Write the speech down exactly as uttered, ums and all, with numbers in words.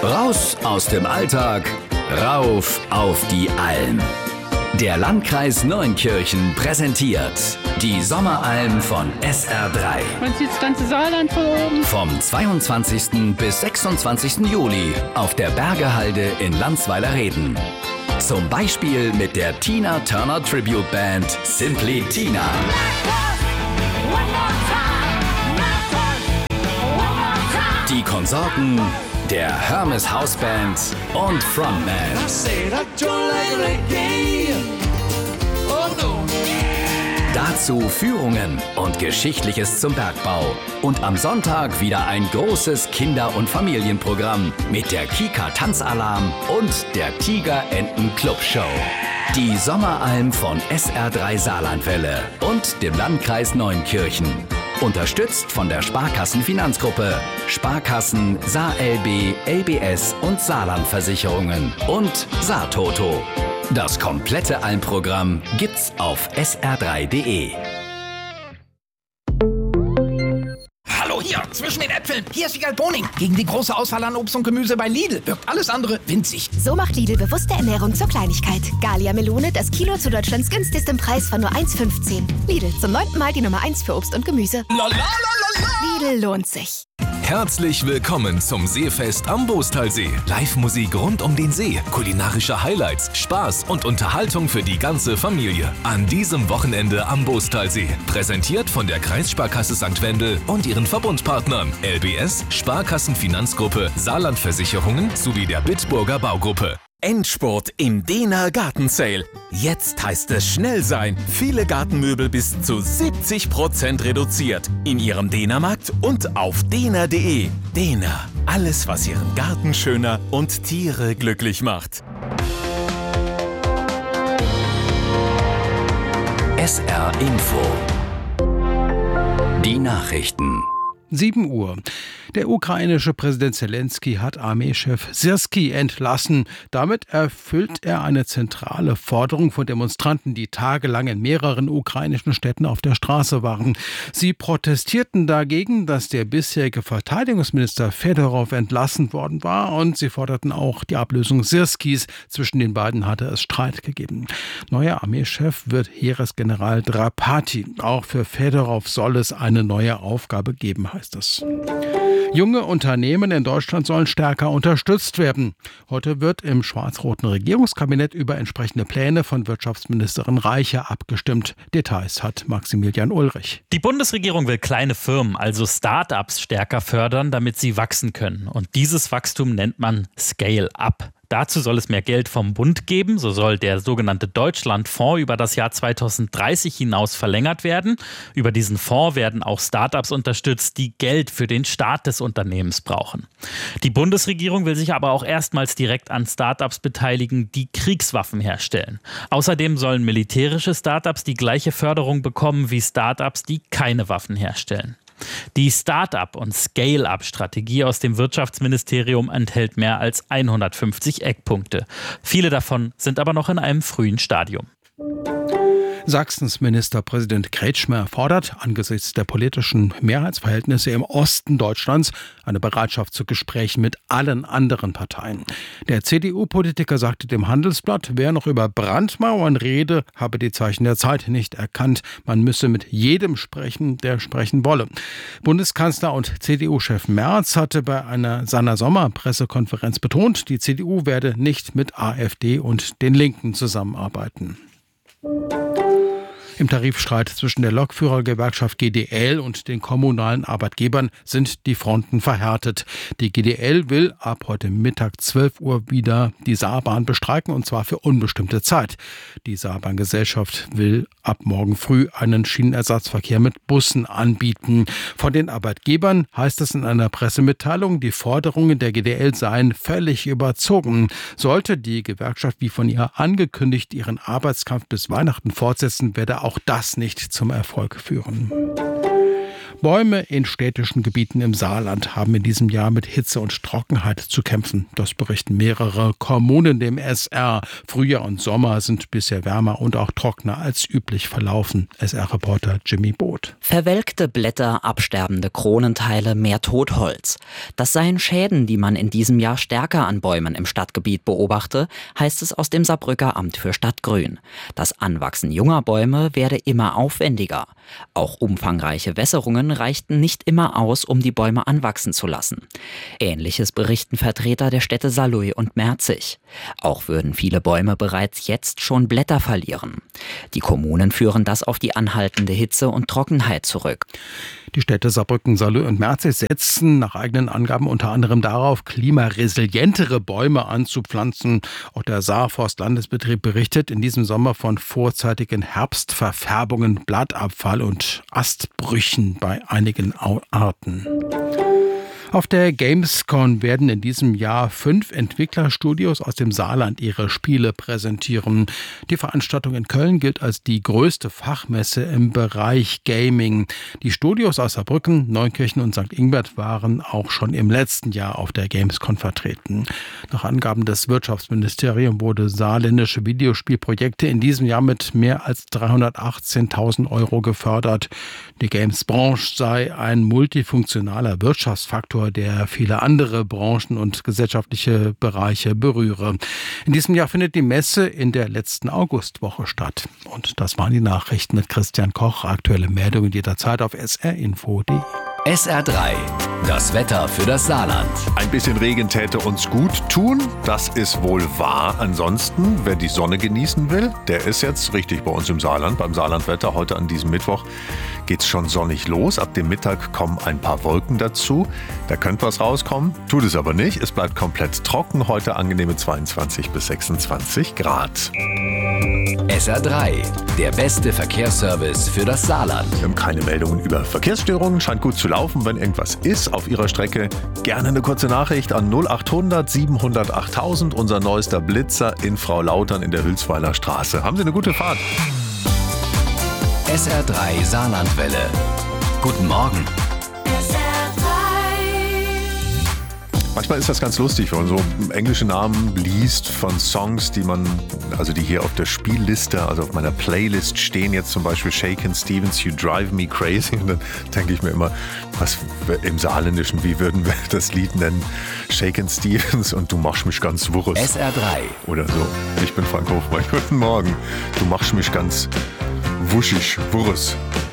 Raus aus dem Alltag, rauf auf die Alm. Der Landkreis Neunkirchen präsentiert die Sommeralm von S R drei. Man sieht das ganze Saarland von oben. Vom zweiundzwanzigsten bis sechsundzwanzigsten Juli auf der Bergehalde in Landsweiler-Reden. Zum Beispiel mit der Tina Turner Tribute Band Simply Tina. Die Konsorten, der Hermes House Band und Frontman. Dazu Führungen und Geschichtliches zum Bergbau. Und am Sonntag wieder ein großes Kinder- und Familienprogramm mit der Kika Tanzalarm und der Tiger Enten Club Show. Die Sommeralm von S R drei Saarlandwelle und dem Landkreis Neunkirchen. Unterstützt von der Sparkassen-Finanzgruppe, Sparkassen, SaarLB, L B S und Saarlandversicherungen und Saartoto. Das komplette Almprogramm gibt's auf S R drei punkt de. Hallo hier, zwischen den Äpfeln. Hier ist Wiegald Boning. Gegen die große Auswahl an Obst und Gemüse bei Lidl wirkt alles andere winzig. So macht Lidl bewusste Ernährung zur Kleinigkeit. Gallia Melone, das Kilo zu Deutschlands günstigstem Preis von nur eins fünfzehn. Lidl, zum neunten Mal die Nummer eins für Obst und Gemüse. Lidl lohnt sich. Herzlich willkommen zum Seefest am Boostalsee. Live-Musik rund um den See, kulinarische Highlights, Spaß und Unterhaltung für die ganze Familie. An diesem Wochenende am Boostalsee. Präsentiert von der Kreissparkasse Sankt Wendel und ihren Verbundpartnern L B S, Sparkassen-Finanzgruppe, Saarlandversicherungen sowie der Bitburger Baugruppe. Endspurt im Dehner Gartensale. Jetzt heißt es schnell sein. Viele Gartenmöbel bis zu siebzig Prozent reduziert. In Ihrem Dehnermarkt und auf dehner punkt de. Dehner. Alles, was Ihren Garten schöner und Tiere glücklich macht. S R Info. Die Nachrichten. sieben Uhr. Der ukrainische Präsident Zelensky hat Armeechef Syrskij entlassen. Damit erfüllt er eine zentrale Forderung von Demonstranten, die tagelang in mehreren ukrainischen Städten auf der Straße waren. Sie protestierten dagegen, dass der bisherige Verteidigungsminister Fedorov entlassen worden war, und sie forderten auch die Ablösung Syrskijs. Zwischen den beiden hatte es Streit gegeben. Neuer Armeechef wird Heeresgeneral Drapati. Auch für Fedorov soll es eine neue Aufgabe geben, heißt es. Junge Unternehmen in Deutschland sollen stärker unterstützt werden. Heute wird im schwarz-roten Regierungskabinett über entsprechende Pläne von Wirtschaftsministerin Reiche abgestimmt. Details hat Maximilian Ulrich. Die Bundesregierung will kleine Firmen, also Start-ups, stärker fördern, damit sie wachsen können. Und dieses Wachstum nennt man Scale-up. Dazu soll es mehr Geld vom Bund geben. So soll der sogenannte Deutschlandfonds über das Jahr zweitausenddreißig hinaus verlängert werden. Über diesen Fonds werden auch Startups unterstützt, die Geld für den Start des Unternehmens brauchen. Die Bundesregierung will sich aber auch erstmals direkt an Startups beteiligen, die Kriegswaffen herstellen. Außerdem sollen militärische Startups die gleiche Förderung bekommen wie Startups, die keine Waffen herstellen. Die Start-up- und Scale-up-Strategie aus dem Wirtschaftsministerium enthält mehr als hundertfünfzig Eckpunkte. Viele davon sind aber noch in einem frühen Stadium. Sachsens Ministerpräsident Kretschmer fordert angesichts der politischen Mehrheitsverhältnisse im Osten Deutschlands eine Bereitschaft zu Gesprächen mit allen anderen Parteien. Der C D U-Politiker sagte dem Handelsblatt, wer noch über Brandmauern rede, habe die Zeichen der Zeit nicht erkannt. Man müsse mit jedem sprechen, der sprechen wolle. Bundeskanzler und C D U-Chef Merz hatte bei einer seiner Sommerpressekonferenz betont, die C D U werde nicht mit AfD und den Linken zusammenarbeiten. Im Tarifstreit zwischen der Lokführergewerkschaft G D L und den kommunalen Arbeitgebern sind die Fronten verhärtet. Die G D L will ab heute Mittag zwölf Uhr wieder die Saarbahn bestreiken, und zwar für unbestimmte Zeit. Die Saarbahngesellschaft will ab morgen früh einen Schienenersatzverkehr mit Bussen anbieten. Von den Arbeitgebern heißt es in einer Pressemitteilung, die Forderungen der G D L seien völlig überzogen. Sollte die Gewerkschaft wie von ihr angekündigt ihren Arbeitskampf bis Weihnachten fortsetzen, werde auch das nicht zum Erfolg führen. Bäume in städtischen Gebieten im Saarland haben in diesem Jahr mit Hitze und Trockenheit zu kämpfen. Das berichten mehrere Kommunen dem S R. Frühjahr und Sommer sind bisher wärmer und auch trockener als üblich verlaufen. S R-Reporter Jimmy Boot. Verwelkte Blätter, absterbende Kronenteile, mehr Totholz. Das seien Schäden, die man in diesem Jahr stärker an Bäumen im Stadtgebiet beobachte, heißt es aus dem Saarbrücker Amt für Stadtgrün. Das Anwachsen junger Bäume werde immer aufwendiger. Auch umfangreiche Wässerungen reichten nicht immer aus, um die Bäume anwachsen zu lassen. Ähnliches berichten Vertreter der Städte Saarlouis und Merzig. Auch würden viele Bäume bereits jetzt schon Blätter verlieren. Die Kommunen führen das auf die anhaltende Hitze und Trockenheit zurück. Die Städte Saarbrücken, Saarlouis und Merzig setzen nach eigenen Angaben unter anderem darauf, klimaresilientere Bäume anzupflanzen. Auch der Saarforst-Landesbetrieb berichtet in diesem Sommer von vorzeitigen Herbstverfärbungen, Blattabfall und Astbrüchen bei einigen Arten. Auf der Gamescom werden in diesem Jahr fünf Entwicklerstudios aus dem Saarland ihre Spiele präsentieren. Die Veranstaltung in Köln gilt als die größte Fachmesse im Bereich Gaming. Die Studios aus Saarbrücken, Neunkirchen und Sankt Ingbert waren auch schon im letzten Jahr auf der Gamescom vertreten. Nach Angaben des Wirtschaftsministeriums wurde saarländische Videospielprojekte in diesem Jahr mit mehr als dreihundertachtzehntausend Euro gefördert. Die Games-Branche sei ein multifunktionaler Wirtschaftsfaktor, der viele andere Branchen und gesellschaftliche Bereiche berühre. In diesem Jahr findet die Messe in der letzten Augustwoche statt. Und das waren die Nachrichten mit Christian Koch. Aktuelle Meldungen jederzeit auf s r info punkt d e. S R drei. Das Wetter für das Saarland. Ein bisschen Regen täte uns gut tun, das ist wohl wahr. Ansonsten, wer die Sonne genießen will, der ist jetzt richtig bei uns im Saarland. Beim Saarlandwetter heute an diesem Mittwoch geht's schon sonnig los. Ab dem Mittag kommen ein paar Wolken dazu. Da könnte was rauskommen, tut es aber nicht. Es bleibt komplett trocken. Heute angenehme zweiundzwanzig bis sechsundzwanzig Grad. S R drei. Der beste Verkehrsservice für das Saarland. Wir haben keine Meldungen über Verkehrsstörungen. Scheint gut zu laufen. Wenn irgendwas ist auf Ihrer Strecke, gerne eine kurze Nachricht an null achthundert siebenhundert achttausend. Unser neuester Blitzer in Frau Lautern in der Hülsweiler Straße. Haben Sie eine gute Fahrt. S R drei Saarlandwelle. Guten Morgen. Manchmal ist das ganz lustig, wenn man so englische Namen liest von Songs, die man, also die hier auf der Spielliste, also auf meiner Playlist stehen, jetzt zum Beispiel Shakin' Stevens, You Drive Me Crazy. Und dann denke ich mir immer, was im Saarländischen, wie würden wir das Lied nennen? Shakin' Stevens und Du machst mich ganz wurres. S R drei. Oder so. Ich bin Frank Hofmann. Guten Morgen. Du machst mich ganz wuschig, wurres.